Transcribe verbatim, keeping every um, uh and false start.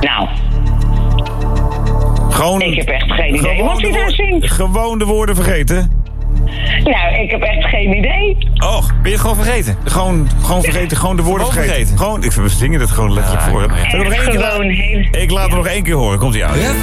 Nou. Gewoon, ik heb echt geen idee wat hij daar zingt. Gewoon de woorden vergeten? Nou, ik heb echt geen idee. Oh, ben je het gewoon vergeten? Gewoon, gewoon vergeten, gewoon de woorden Gewoon vergeten. vergeten. Gewoon, ik zingen het gewoon letterlijk Ja, voor. ja. Zullen we nog één keer Gewoon laten- heel... Ik laat het nog één keer horen, komt ie uit.